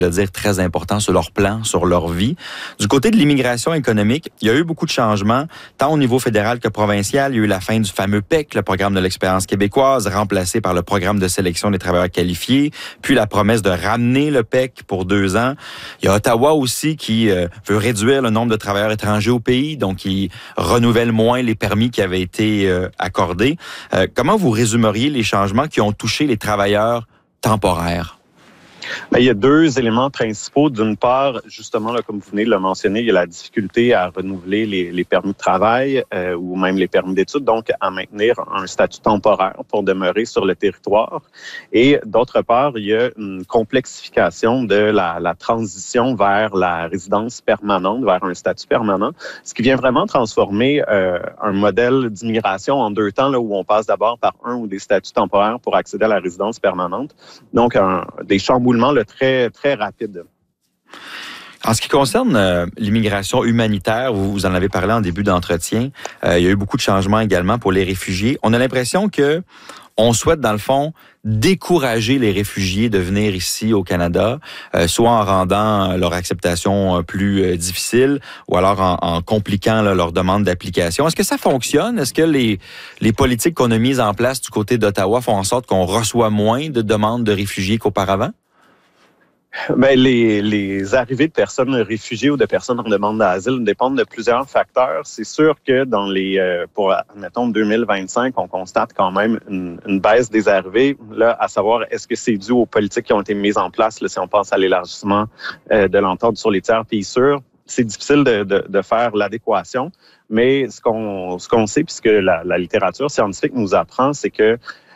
de dire très important sur leur plan, sur leur vie. Du côté de l'immigration économique, il y a eu beaucoup de changements, tant au niveau fédéral que provincial. Il y a eu la fin du fameux PEC, le programme de l'expérience québécoise, remplacé par le programme de sélection des travailleurs qualifiés, puis la promesse de ramener le PEC pour 2 ans. Il y a Ottawa aussi qui veut réduire le nombre de travailleurs étrangers au pays, donc qui renouvelle moins les permis qui avaient été accordés. Comment vous résumeriez les changements qui ont touché les travailleurs temporaires? Bien, il y a 2 éléments principaux. D'une part, justement, là, comme vous venez de le mentionner, il y a la difficulté à renouveler les permis de travail ou même les permis d'études, donc à maintenir un statut temporaire pour demeurer sur le territoire. Et d'autre part, il y a une complexification de la transition vers la résidence permanente, vers un statut permanent, ce qui vient vraiment transformer un modèle d'immigration en 2 temps, là, où on passe d'abord par un ou des statuts temporaires pour accéder à la résidence permanente. Donc, des chamboulements très, très rapides. En ce qui concerne l'immigration humanitaire, vous en avez parlé en début d'entretien, il y a eu beaucoup de changements également pour les réfugiés. On a l'impression que on souhaite, dans le fond, décourager les réfugiés de venir ici au Canada, soit en rendant leur acceptation plus difficile ou alors en compliquant leur demande d'application. Est-ce que ça fonctionne? Est-ce que les politiques qu'on a mises en place du côté d'Ottawa font en sorte qu'on reçoit moins de demandes de réfugiés qu'auparavant? Bien, les arrivées de personnes réfugiées ou de personnes en demande d'asile dépendent de plusieurs facteurs. C'est sûr que pour, admettons, 2025, on constate quand même une baisse des arrivées. Là, à savoir, est-ce que c'est dû aux politiques qui ont été mises en place, là, si on pense à l'élargissement de l'entente sur les tiers pays sûrs? C'est difficile de faire l'adéquation, mais ce qu'on sait, puisque la littérature scientifique nous apprend, c'est que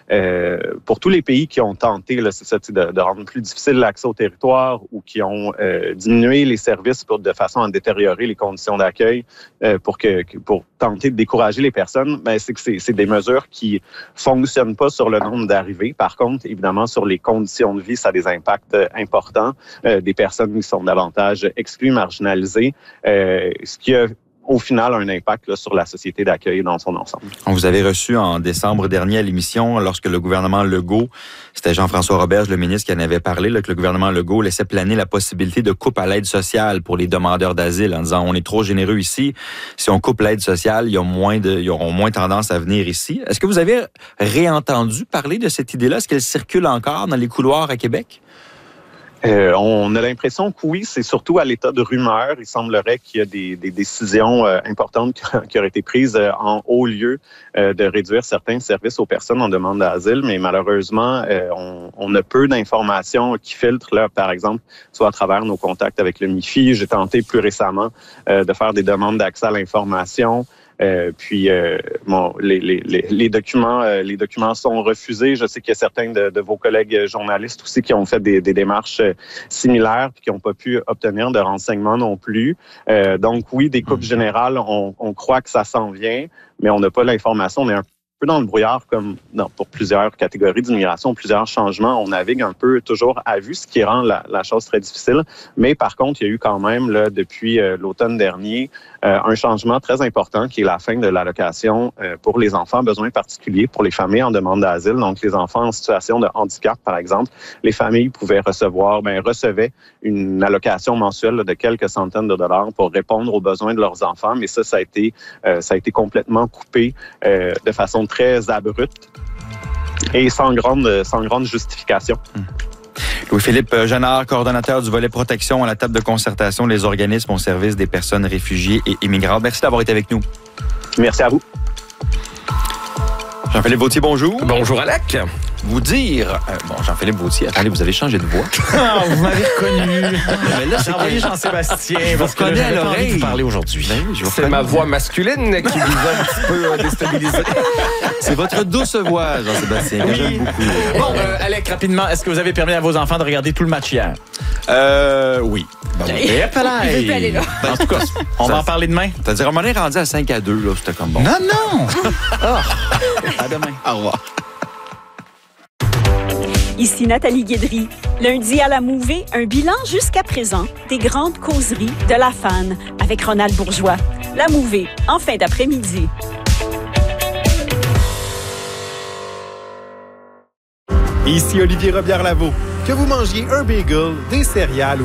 pour tous les pays qui ont tenté de rendre plus difficile l'accès au territoire ou qui ont diminué les services de façon à détériorer les conditions d'accueil pour tenter de décourager les personnes, ben c'est des mesures qui fonctionnent pas sur le nombre d'arrivées. Par contre, évidemment, sur les conditions de vie, ça a des impacts importants. Des personnes qui sont davantage exclues, marginalisées, ce qui a au final, un impact là, sur la société d'accueil dans son ensemble. On vous avait reçu en décembre dernier à l'émission, lorsque le gouvernement Legault, c'était Jean-François Roberge, le ministre, qui en avait parlé, là, que le gouvernement Legault laissait planer la possibilité de coupe à l'aide sociale pour les demandeurs d'asile, en disant on est trop généreux ici, si on coupe l'aide sociale, ils auront moins tendance à venir ici. Est-ce que vous avez réentendu parler de cette idée-là? Est-ce qu'elle circule encore dans les couloirs à Québec? On a l'impression que oui, c'est surtout à l'état de rumeur. Il semblerait qu'il y a des décisions importantes qui auraient été prises en haut lieu de réduire certains services aux personnes en demande d'asile, mais malheureusement, on a peu d'informations qui filtrent, là, par exemple, soit à travers nos contacts avec le MIFI. J'ai tenté plus récemment de faire des demandes d'accès à l'information. Les documents sont refusés. Je sais qu'il y a certains de vos collègues journalistes aussi qui ont fait des démarches similaires puis qui n'ont pas pu obtenir de renseignements non plus. Donc oui, des coupes générales, on croit que ça s'en vient, mais on n'a pas l'information. On est un peu dans le brouillard comme pour plusieurs catégories d'immigration, plusieurs changements. On navigue un peu toujours à vue, ce qui rend la chose très difficile. Mais par contre, il y a eu quand même, là, depuis l'automne dernier, un changement très important qui est la fin de l'allocation pour les enfants à besoins particuliers, pour les familles en demande d'asile. Donc, les enfants en situation de handicap, par exemple, les familles recevaient une allocation mensuelle de quelques centaines de dollars pour répondre aux besoins de leurs enfants. Mais ça a été complètement coupé de façon très abrupte et sans grande justification. Louis-Philippe Jeannard, coordonnateur du volet protection à la table de concertation des organismes au service des personnes réfugiées et immigrantes. Merci d'avoir été avec nous. Merci à vous. Jean-Philippe Vautier, bonjour. Bonjour, Alec. Vous dire... Jean-Philippe Vautier, attendez, vous avez changé de voix. Vous m'avez reconnu. Mais là, j'ai envoyé Jean-Sébastien. Vous connaissez à l'oreille. Vous parler aujourd'hui. C'est ma voix masculine qui vous a un petit peu déstabilisé. C'est votre douce voix, Jean-Sébastien, que j'aime beaucoup. Bon, Alec, rapidement, est-ce que vous avez permis à vos enfants de regarder tout le match hier? Oui. Il veut plus aller là. En tout cas, on va en parler demain. C'est-à-dire, on est rendu à 5-2, là, c'était comme bon. Non! À demain. Au revoir. Ici Nathalie Guédry. Lundi à la Mouvée, un bilan jusqu'à présent des grandes causeries de la FAN avec Ronald Bourgeois. La Mouvée, en fin d'après-midi. Ici Olivier Robillard-Lavaux. Que vous mangiez un bagel, des céréales